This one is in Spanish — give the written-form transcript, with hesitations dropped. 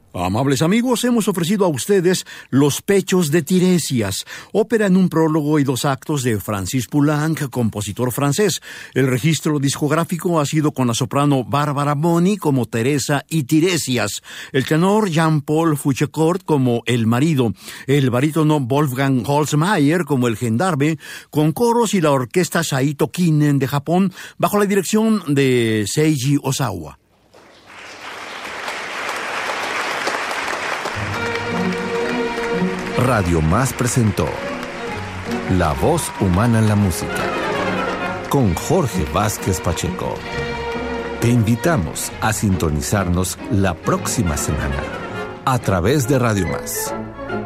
Amables amigos, hemos ofrecido a ustedes Los Pechos de Tiresias, ópera en un prólogo y 2 actos de Francis Poulenc, compositor francés. El registro discográfico ha sido con la soprano Bárbara Boni como Teresa y Tiresias, el tenor Jean-Paul Fouchecourt como el marido, el barítono Wolfgang Holzmeier como el gendarme, con coros y la orquesta Saito Kinen de Japón bajo la dirección de Seiji Ozawa. Radio Más presentó La Voz Humana en la Música con Jorge Vázquez Pacheco. Te invitamos a sintonizarnos la próxima semana a través de Radio Más.